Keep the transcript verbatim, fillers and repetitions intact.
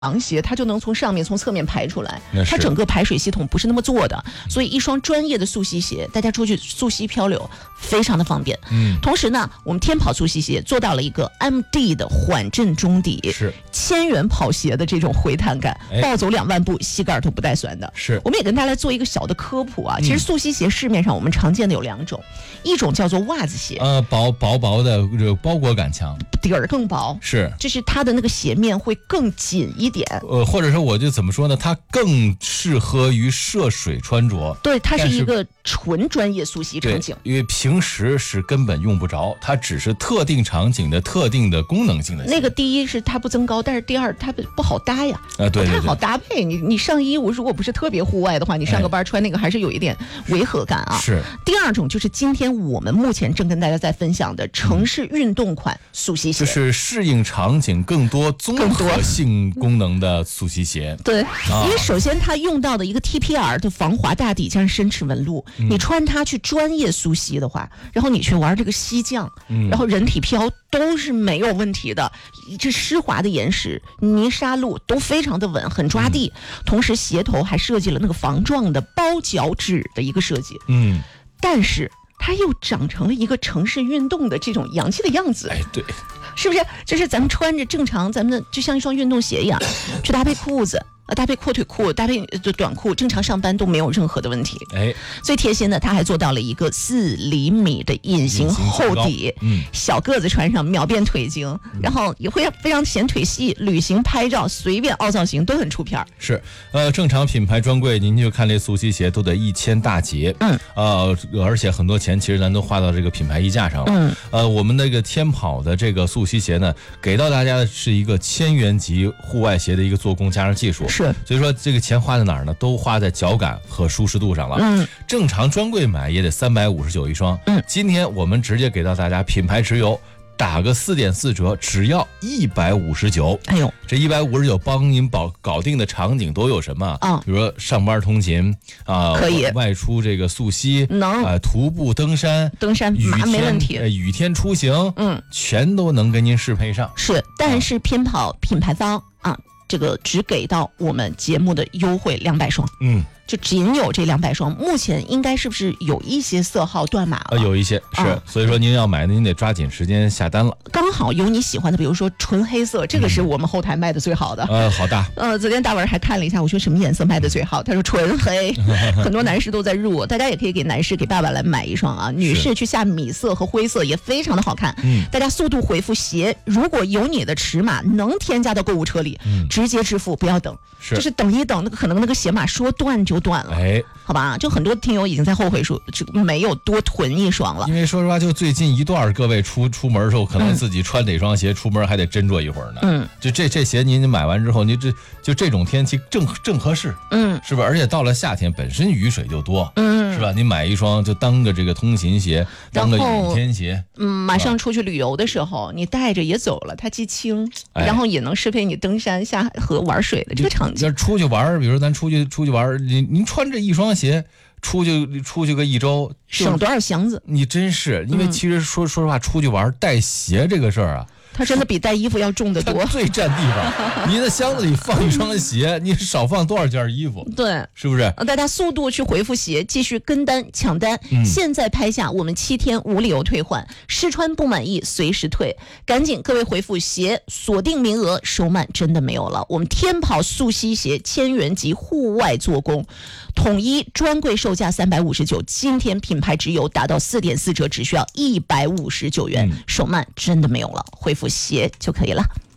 凉鞋它就能从上面从侧面排出来，它整个排水系统不是那么做的，所以一双专业的速吸鞋，大家出去速吸漂流非常的方便。嗯，同时呢，我们天跑速吸鞋做到了一个 M D 的缓震中底， 是千元跑鞋的这种回弹感，暴走两万步膝盖都不带酸的。 是， 我们也跟大家做一个小的科普啊，其实速吸鞋市面上我们常见的有两种，一种叫做袜子鞋， 呃，薄薄薄的这个包裹感强， 底儿更薄， 是， 就是它的那个鞋面会更紧一点。 呃，或者说我就怎么说呢？它更适合于涉水穿着。 对，它是一个纯专业速吸场景。 因为平时是根本用不着，它只是特定场景的特定的功能性的。 那个第一是它不增高，但是第二它不好搭呀， 啊，对对对， 不太好搭配。你你上衣，我如果不是特别户外的话，你上个班穿那个还是有一点违和感啊。 是。 第二种就是今天我们目前正跟大家在分享的城市运动款速吸鞋， 就是适应场景更多综合性功能的速吸鞋。 对，因为首先它用到的一个 T P R 的防滑大底加上深齿纹路，嗯、你穿它去专业速吸的话，然后你去玩这个溪降，嗯、然后人体漂都是没有问题的。这湿滑的岩石、泥沙路都非常的稳，很抓地。嗯、同时鞋头还设计了那个防撞的包脚趾的一个设计。嗯，但是它又长成了一个城市运动的这种洋气的样子。 哎，对。 是不是？就是咱们穿着正常，咱们的就像一双运动鞋一样，去搭配裤子。搭配阔腿裤，搭配短裤，正常上班都没有任何的问题。哎，最贴心的，它还做到了一个四厘米的隐形厚底，嗯，小个子穿上秒变腿精，嗯、然后也会非常显腿细，旅行拍照随便凹造型都很出片。 是，呃，正常品牌专柜您就看这速吸鞋都得一千大几，嗯，呃，而且很多钱其实咱都花到这个品牌溢价上了，嗯，呃，我们那个天跑的这个速吸鞋呢，给到大家的是一个千元级户外鞋的一个做工加上技术。 是， 所以说这个钱花在哪儿呢？都花在脚感和舒适度上了。嗯，正常专柜买也得三百五十九一双。嗯，今天我们直接给到大家品牌直邮，打个四点四折，只要一百五十九。 哎呦， 这一百五十九帮您保搞定的场景都有什么？啊、哦，比如说上班通勤啊， 可以外出这个速吸， 能啊、呃、徒步登山， 登山雨天没问题， 呃、雨天出行，嗯，全都能给您适配上。 是，但是偏跑品牌方啊。这个只给到我们节目的优惠两百双，嗯，就仅有这两百双。目前应该是不是有一些色号断码了？ 呃，有一些是，嗯、所以说您要买，您得抓紧时间下单了。 刚好有你喜欢的，比如说纯黑色，这个是我们后台卖的最好的。 嗯、呃，好大。 呃，昨天大文还看了一下，我说什么颜色卖的最好？他说纯黑，很多男士都在入，大家也可以给男士给爸爸来买一双啊。女士去下米色和灰色也非常的好看。嗯，大家速度回复鞋，如果有你的尺码能添加到购物车里，嗯。直接支付，不要等， 是就是等一等，那个可能那个鞋码说断就断了，哎，好吧，就很多听友已经在后悔说就没有多囤一双了。 因为说实话，就最近一段，各位出出门的时候，可能自己穿哪双鞋，嗯、出门还得斟酌一会儿呢。嗯，就这这鞋您买完之后，您这就这种天气正正合适，嗯，是吧？而且到了夏天，本身雨水就多，嗯，是吧？你买一双就当个这个通勤鞋，当个雨天鞋， 嗯，马上出去旅游的时候，你带着也走了，它既轻，哎、然后也能适配你登山下河玩水的这个场景。 要出去玩，比如咱出去出去玩，您您穿着一双鞋出去出去个一周， 省多少箱子？ 你真是，因为其实说、嗯、说实话，出去玩带鞋这个事儿啊。 它真的比带衣服要重得多， 最占地方。你的箱子里放一双鞋，你少放多少件衣服？ 对， 是不是？ 大家速度去回复鞋，继续跟单抢单。嗯、现在拍下，我们七天无理由退换，试穿不满意随时退。赶紧各位回复鞋，锁定名额，手慢真的没有了。我们天跑速吸鞋，千元级户外做工，统一专柜售价三百五十九，今天品牌直邮达到四点四折，只需要一百五十九元。嗯、手慢真的没有了，回复鞋就可以了。